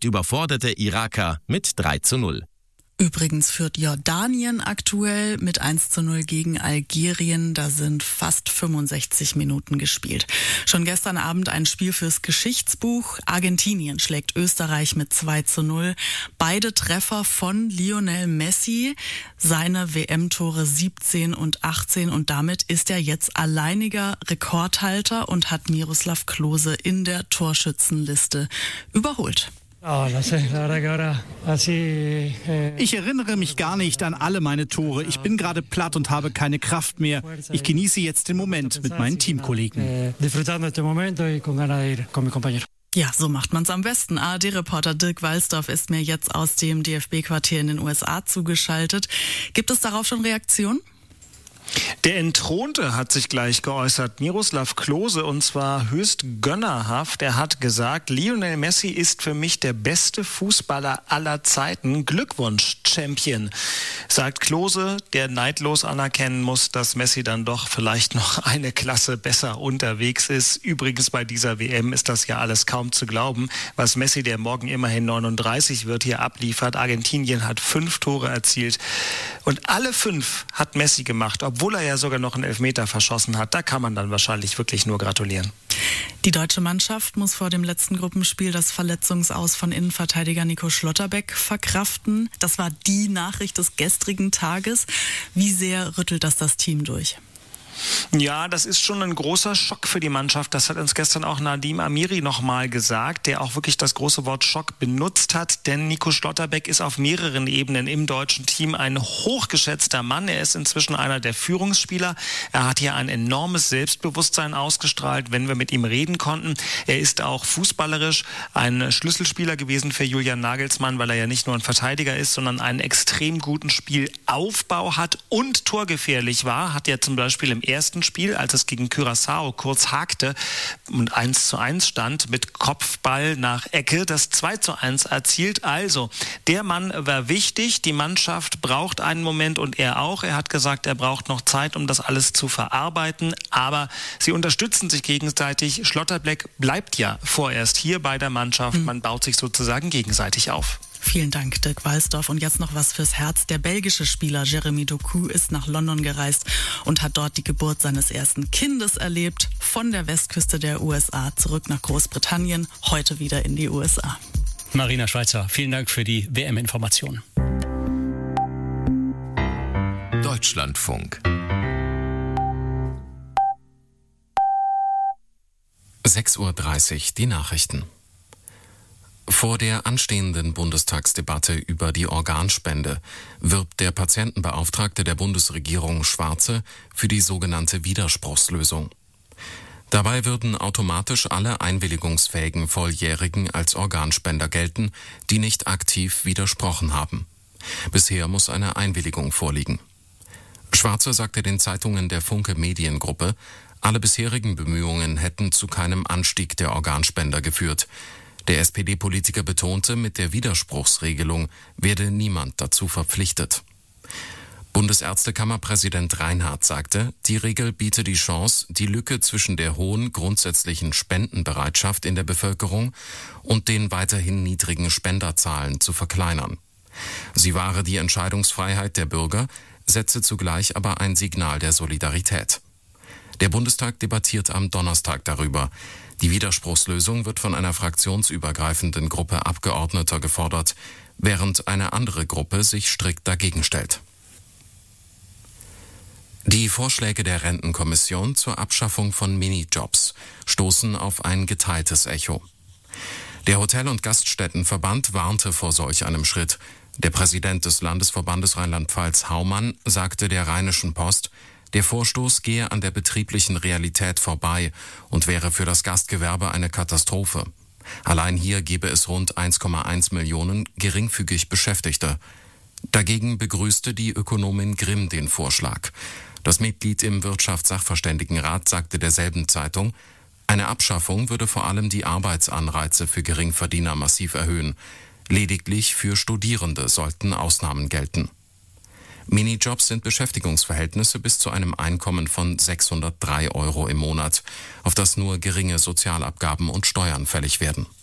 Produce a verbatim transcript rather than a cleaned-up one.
besiegt überforderte Iraker mit drei zu null. Übrigens führt Jordanien aktuell mit eins zu null gegen Algerien. Da sind fast fünfundsechzig Minuten gespielt. Schon gestern Abend ein Spiel fürs Geschichtsbuch. Argentinien schlägt Österreich mit zwei zu null. Beide Treffer von Lionel Messi. Seine W M-Tore siebzehn und achtzehn. Und damit ist er jetzt alleiniger Rekordhalter und hat Miroslav Klose in der Torschützenliste überholt. Ich erinnere mich gar nicht an alle meine Tore. Ich bin gerade platt und habe keine Kraft mehr. Ich genieße jetzt den Moment mit meinen Teamkollegen. Ja, so macht man's am besten. A R D-Reporter Dirk Walsdorf ist mir jetzt aus dem D F B-Quartier in den U S A zugeschaltet. Gibt es darauf schon Reaktionen? Der Entthronte hat sich gleich geäußert, Miroslav Klose, und zwar höchst gönnerhaft. Er hat gesagt, Lionel Messi ist für mich der beste Fußballer aller Zeiten. Glückwunsch, Champion, sagt Klose, der neidlos anerkennen muss, dass Messi dann doch vielleicht noch eine Klasse besser unterwegs ist. Übrigens bei dieser W M ist das ja alles kaum zu glauben, was Messi, der morgen immerhin neununddreißig wird, hier abliefert. Argentinien hat fünf Tore erzielt und alle fünf hat Messi gemacht, obwohl er ja sogar noch einen Elfmeter verschossen hat. Da kann man dann wahrscheinlich wirklich nur gratulieren. Die deutsche Mannschaft muss vor dem letzten Gruppenspiel das Verletzungsaus von Innenverteidiger Nico Schlotterbeck verkraften. Das war die Nachricht des gestrigen Tages. Wie sehr rüttelt das das Team durch? Ja, das ist schon ein großer Schock für die Mannschaft. Das hat uns gestern auch Nadim Amiri nochmal gesagt, der auch wirklich das große Wort Schock benutzt hat. Denn Nico Schlotterbeck ist auf mehreren Ebenen im deutschen Team ein hochgeschätzter Mann. Er ist inzwischen einer der Führungsspieler. Er hat hier ein enormes Selbstbewusstsein ausgestrahlt, wenn wir mit ihm reden konnten. Er ist auch fußballerisch ein Schlüsselspieler gewesen für Julian Nagelsmann, weil er ja nicht nur ein Verteidiger ist, sondern einen extrem guten Spielaufbau hat und torgefährlich war. Hat ja zum Beispiel im ersten Spiel, als es gegen Curaçao kurz hakte und eins zu eins stand, mit Kopfball nach Ecke das zwei zu eins erzielt. Also, der Mann war wichtig, die Mannschaft braucht einen Moment und er auch. Er hat gesagt, er braucht noch Zeit, um das alles zu verarbeiten, aber sie unterstützen sich gegenseitig. Schlotterbeck bleibt ja vorerst hier bei der Mannschaft. Man baut sich sozusagen gegenseitig auf. Vielen Dank, Dirk Walsdorf. Und jetzt noch was fürs Herz. Der belgische Spieler Jeremy Doku ist nach London gereist und hat dort die Geburt seines ersten Kindes erlebt. Von der Westküste der U S A zurück nach Großbritannien, heute wieder in die U S A. Marina Schweizer, vielen Dank für die W M-Informationen. Deutschlandfunk. sechs Uhr dreißig, die Nachrichten. Vor der anstehenden Bundestagsdebatte über die Organspende wirbt der Patientenbeauftragte der Bundesregierung Schwarze für die sogenannte Widerspruchslösung. Dabei würden automatisch alle einwilligungsfähigen Volljährigen als Organspender gelten, die nicht aktiv widersprochen haben. Bisher muss eine Einwilligung vorliegen. Schwarze sagte den Zeitungen der Funke Mediengruppe, alle bisherigen Bemühungen hätten zu keinem Anstieg der Organspender geführt. Der S P D-Politiker betonte, mit der Widerspruchsregelung werde niemand dazu verpflichtet. Bundesärztekammerpräsident Reinhardt sagte, die Regel biete die Chance, die Lücke zwischen der hohen grundsätzlichen Spendenbereitschaft in der Bevölkerung und den weiterhin niedrigen Spenderzahlen zu verkleinern. Sie wahre die Entscheidungsfreiheit der Bürger, setze zugleich aber ein Signal der Solidarität. Der Bundestag debattiert am Donnerstag darüber. Die Widerspruchslösung wird von einer fraktionsübergreifenden Gruppe Abgeordneter gefordert, während eine andere Gruppe sich strikt dagegen stellt. Die Vorschläge der Rentenkommission zur Abschaffung von Minijobs stoßen auf ein geteiltes Echo. Der Hotel- und Gaststättenverband warnte vor solch einem Schritt. Der Präsident des Landesverbandes Rheinland-Pfalz, Haumann, sagte der Rheinischen Post, der Vorstoß gehe an der betrieblichen Realität vorbei und wäre für das Gastgewerbe eine Katastrophe. Allein hier gäbe es rund eins Komma eins Millionen geringfügig Beschäftigte. Dagegen begrüßte die Ökonomin Grimm den Vorschlag. Das Mitglied im Wirtschaftssachverständigenrat sagte derselben Zeitung, eine Abschaffung würde vor allem die Arbeitsanreize für Geringverdiener massiv erhöhen. Lediglich für Studierende sollten Ausnahmen gelten. Minijobs sind Beschäftigungsverhältnisse bis zu einem Einkommen von sechshundertdrei Euro im Monat, auf das nur geringe Sozialabgaben und Steuern fällig werden.